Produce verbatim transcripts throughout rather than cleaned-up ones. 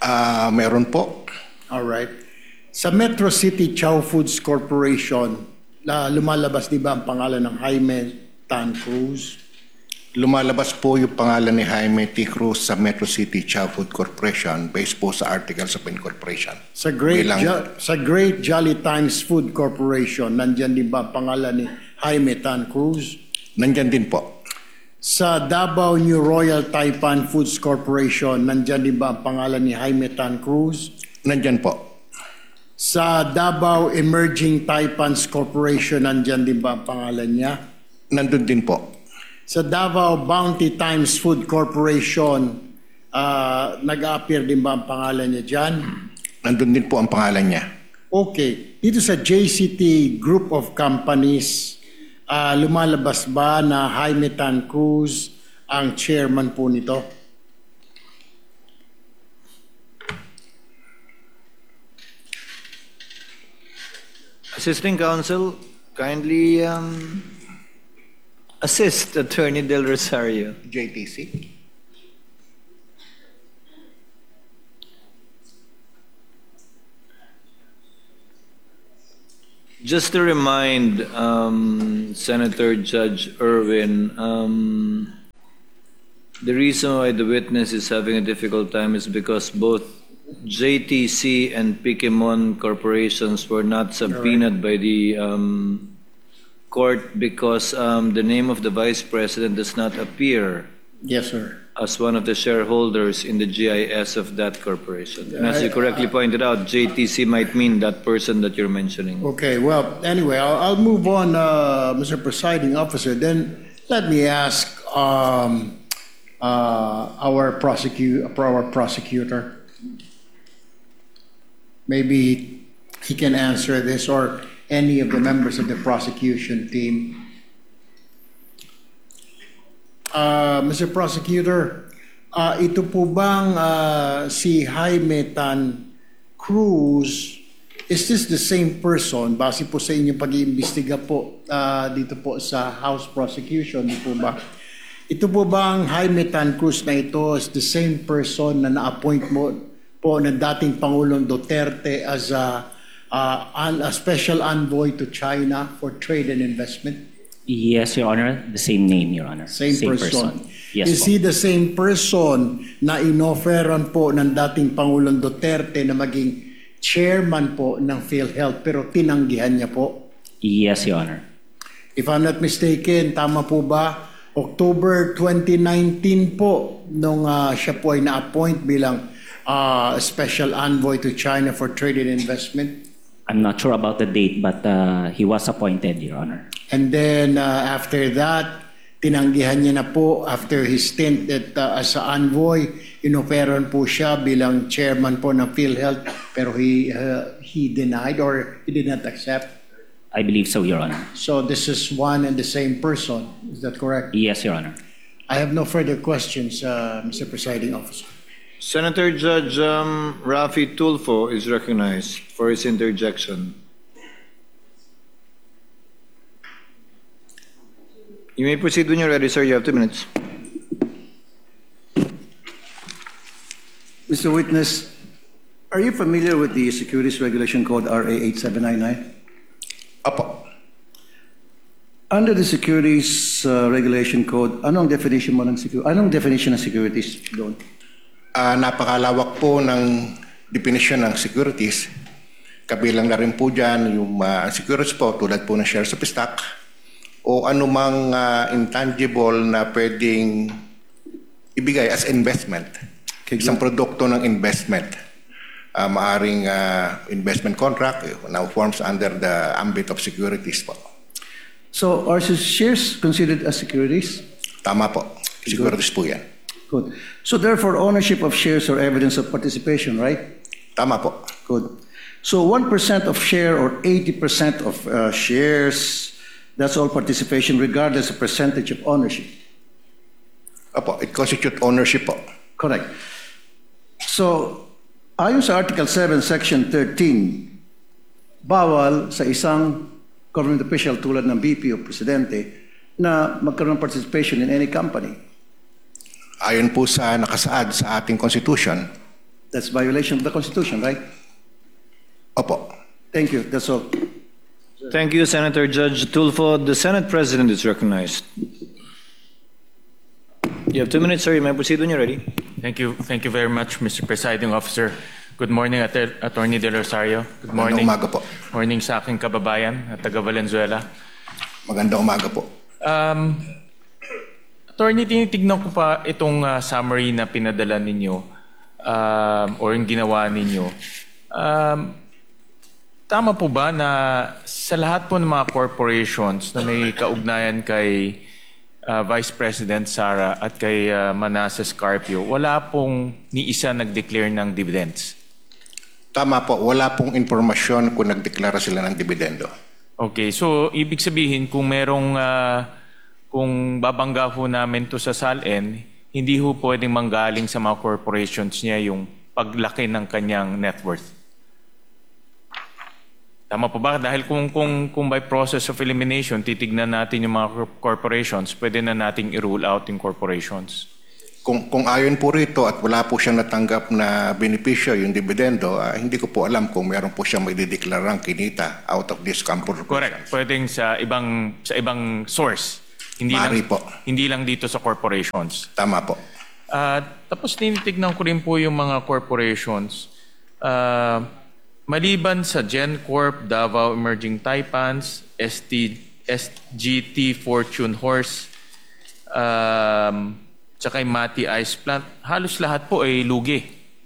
Ah, meron po. Alright. Sa Metro City Chow Foods Corporation, na lumalabas di ba ang pangalan ng Jaime Tan Cruz? Lumalabas po yung pangalan ni Jaime T. Cruz sa Metro City Chow Food Corporation based po sa Articles of Incorporation. Sa Great, Bilang- Jo- sa Great Jolly Times Food Corporation, nandyan di ba ang pangalan ni Jaime Tan Cruz? Nandyan din po. Sa Davao New Royal Taipan Foods Corporation, nandyan di ba ang pangalan ni Jaime Tan Cruz? Nandyan po. Sa Davao Emerging Taipans Corporation, nandyan di ba ang pangalan niya? Nandun din po. Sa Davao Bounty Times Food Corporation, uh, nag-appear din ba ang pangalan niya dyan? Nandun din po ang pangalan niya. Okay. Dito sa J C T Group of Companies, uh, lumalabas ba na Jaime Tan Cruz ang chairman po nito? Assisting Counsel, kindly um, assist Attorney Del Rosario. J T C? Just to remind um, Senator Judge Irwin, um, the reason why the witness is having a difficult time is because both J T C and Pikemon corporations were not subpoenaed by the um, court because um, the name of the vice president does not appear Yes, sir. as one of the shareholders in the G I S of that corporation. And as you correctly pointed out, J T C might mean that person that you're mentioning. Okay, well, anyway, I'll, I'll move on, uh, Mister Presiding Officer. Then let me ask um, uh, our, prosecu- our prosecutor. Maybe he can answer this, or any of the members of the prosecution team. Uh, Mister Prosecutor, uh, ito po bang uh, si Jaime Tan Cruz, is this the same person, base po sa inyong pag-iimbestiga po uh, dito po sa House Prosecution, di po ba? Ito po bang Jaime Tan Cruz na ito is the same person na na-appoint mo po ng dating Pangulong Duterte as a, uh, a special envoy to China for trade and investment? Yes, Your Honor. The same name, Your Honor. Same, person. Yes, Is po. he the same person na inofferan po ng dating Pangulong Duterte na maging chairman po ng PhilHealth pero tinanggihan niya po? Yes, Your Honor. If I'm not mistaken, tama po ba? October twenty nineteen po nung uh, siya po ay na-appoint bilang uh, special envoy to China for trade and investment. I'm not sure about the date, but uh, he was appointed, Your Honor. And then uh, after that, tinanggihan niya na po after his stint at, uh, as an envoy, inoperan po siya bilang chairman po ng PhilHealth, pero he, uh, he denied or he did not accept. I believe so, Your Honor. So this is one and the same person. Is that correct? Yes, Your Honor. I have no further questions, uh, Mister Presiding Officer. Senator Judge um, Rafi Tulfo is recognized for his interjection. You may proceed when you're ready, sir. You have two minutes. Mister Witness, are you familiar with the Securities Regulation Code R A eight seven nine nine? Opo. Under the Securities uh, Regulation Code, anong definition mo ng security? Anong definition ng securities doon? Ah, napakalawak po ng definition ng securities. Kabilang na rin po dyan yung uh, securities po tulad po ng shares of stock o anumang uh, intangible na pwedeng ibigay as investment. Okay, Isang produkto ng investment. Uh, maaring uh, investment contract now forms under the ambit of securities po. So, are shares considered as securities? Tama po. Securities po yan. Good. So, therefore, ownership of shares are evidence of participation, right? Tama po. Good. So, one percent of share or eighty percent of uh, shares, that's all participation regardless of percentage of ownership. Opo, it constitutes ownership po. Correct. So, ayon sa Article seven, Section thirteen, bawal sa isang government official tulad ng B P o Presidente na magkaroon ng participation in any company. Ayon po sa nakasaad sa ating Constitution, That's violation of the Constitution, right? Opo. Thank you. That's all. Thank you, Senator Judge Tulfo. The Senate President is recognized. You have two minutes, sir. You may proceed when you're ready. Thank you. Thank you very much, Mister Presiding Officer. Good morning, At- Attorney De Rosario. Good morning. Magandang umaga po. Morning sa aking kababayan at taga Valenzuela. Magandang umaga po. Um, Attorney, tinitignan ko pa itong uh, summary na pinadala ninyo um, or yung ginawa ninyo. Um, tama po ba na sa lahat po ng mga corporations na may kaugnayan kay uh, Vice President Sara at kay uh, Manasseh Carpio, wala pong ni isa nag-declare ng dividends? Tama po, wala pong impormasyon kung nagdeklara sila ng dividendo. Okay, so ibig sabihin kung merong uh, kung babangga ho namin to sa S A L N, hindi ho pwedeng manggaling sa mga corporations niya yung paglaki ng kanyang net worth. Tama po ba? Dahil kung, kung, kung by process of elimination, titignan natin yung mga corporations, pwede na nating i-rule out yung corporations. Kung, kung ayon po rito at wala po siyang natanggap na benepisyo, yung dividendo, ah, hindi ko po alam kung meron po siyang magdideklarang kinita out of this corporation. Correct. Pwedeng sa ibang sa ibang source. Hindi Mari lang, po. Hindi lang dito sa corporations. Tama po. Uh, tapos tinitignan ko rin po yung mga corporations. Uh, maliban sa GenCorp, Davao Emerging Taipans, S T, S G T Fortune Horse, um, tsaka yung Mati Ice Plant, halos lahat po ay lugi.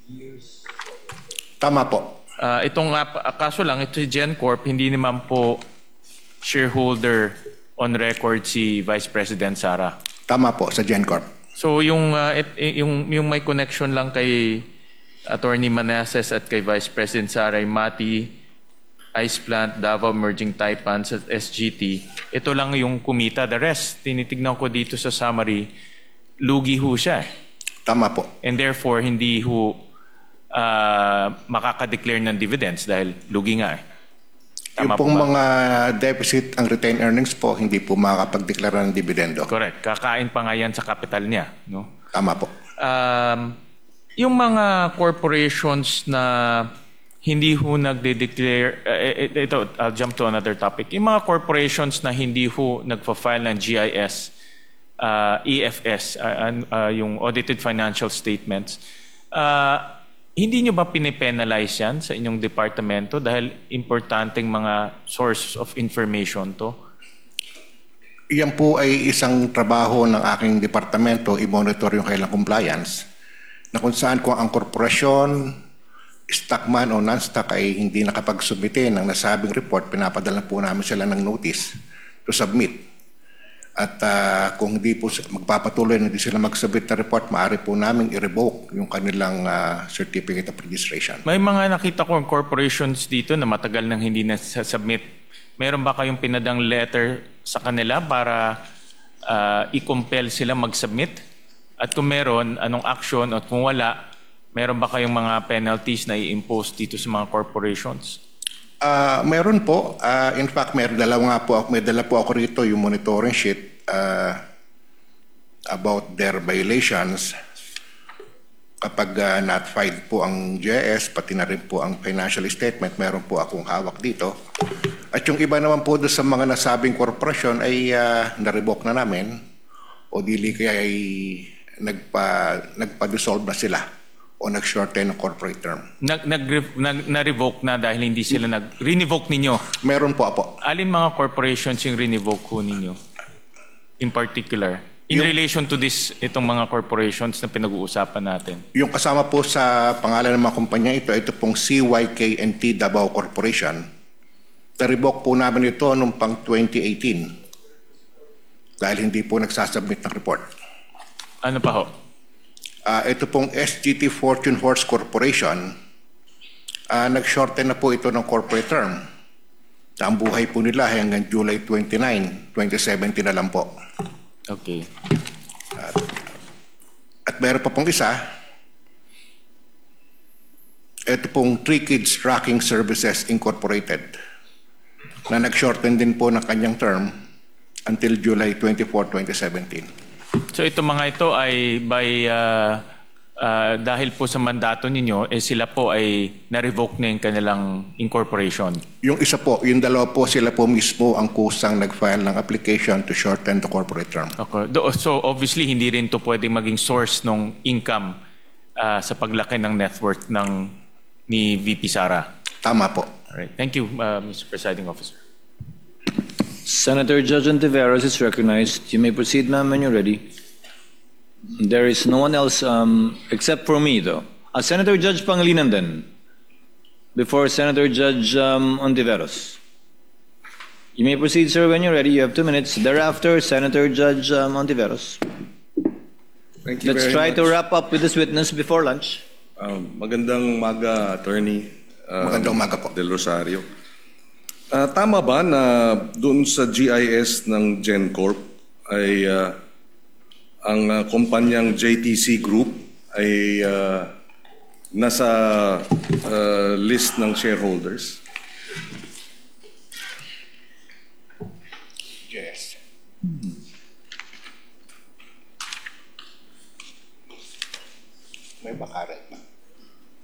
Tama po. Uh, itong uh, kaso lang, ito si GenCorp, hindi naman po shareholder on record si Vice President Sara. Tama po sa GenCorp. So yung, uh, it, yung, yung may connection lang kay Attorney Manasseh at kay Vice President Sara, yung Mati Ice Plant, Davao Emerging Taipans at S G T, ito lang yung kumita. The rest, tinitignan ko dito sa summary, lugi ho siya. Tama po. And therefore, hindi ho uh, makaka-declare ng dividends dahil lugi nga eh. Yung Tama po pong ba? mga deficit, ang retained earnings po, hindi po makakapagdeklara ng dividendo. Correct. Kakain pa nga yan sa capital niya. No? Tama po. Um, yung mga corporations na hindi ho nagde-declare, uh, ito, I'll jump to another topic. Yung mga corporations na hindi ho nagpa-file ng G I S, uh, E F S, uh, uh, yung Audited Financial Statements, uh, hindi nyo ba pinipenalize yan sa inyong departamento dahil importanteng mga source of information to? Yan po ay isang trabaho ng aking departamento, i-monitor yung kailang compliance, na kung saan kung ang korporasyon, stock man o non-stock ay hindi nakapagsubmite ng nasabing report, pinapadala po namin sila ng notice to submit. At uh, kung hindi po magpapatuloy na hindi sila mag-submit na report, maaari po namin i-revoke yung kanilang uh, certificate of registration. May mga nakita ko corporations dito na matagal nang hindi na-submit. Meron ba kayong pinadang letter sa kanila para uh, i-compel sila mag-submit? At kung meron, anong action? At kung wala, meron ba kayong mga penalties na i-impose dito sa mga corporations? Uh, meron po. Uh, in fact, may dala nga po ako, may dala po ako rito yung monitoring sheet uh, about their violations. Kapag uh, not filed po ang G I S, pati na rin po ang financial statement, meron po akong hawak dito. At yung iba naman po doon sa mga nasabing korporasyon ay uh, na-revoke na namin o dili kaya ay nagpa, nagpa-dissolve na sila o nag-shorten ng corporate term. Nag, nag, nag, na-revoke na dahil hindi sila nag... Renevoke ninyo. Meron po po. Alin mga corporations yung renevoke ho ninyo? In particular? In Yung- relation to this, itong mga corporations na pinag-uusapan natin. Yung kasama po sa pangalan ng mga kumpanya ito, ito pong C Y K N T Davao Corporation. Na-revoke po namin ito noong pang twenty eighteen dahil hindi po nagsasubmit ng report. Ano pa ho? Uh, ito pong S G T Fortune Horse Corporation, uh, nag-shorten na po ito ng corporate term. Na ang buhay po nila ay hanggang July twenty-nine, twenty seventeen na lang po. Okay. At meron pa pong isa, ito pong Three Kids Tracking Services Incorporated, na nag-shorten din po ng kanyang term until July twenty-fourth, twenty seventeen. So ito mga ito ay by uh, ah, dahil po sa mandato ninyo, eh sila po ay na-revoke na yung kanilang incorporation. Yung isa po, yung dalawa po, sila po mismo ang kusang nag-file ng application to shorten the corporate term. Okay. Do- So obviously, hindi rin to pwedeng maging source ng income ah, sa paglaki ng net worth ng ni V P Sara. Tama po. Alright. Thank you, uh, Mister Presiding Officer. Senator Judge Ontiveros is recognized. You may proceed, ma'am, when you're ready. There is no one else um, except for me, though. Uh, Senator Judge Pangilinan, then. Before Senator Judge um, Ontiveros. You may proceed, sir, when you're ready. You have two minutes. Thereafter, Senator Judge um, Ontiveros. Thank you Let's very try much. to wrap up with this witness before lunch. Um, magandang umaga, Attorney uh, Magandang umaga po. Del Rosario. Ah, tama ba na doon sa G I S ng GenCorp ay ah, ang ah, kumpanyang J T C Group ay ah, nasa ah, list ng shareholders? Yes. May bakaret pa.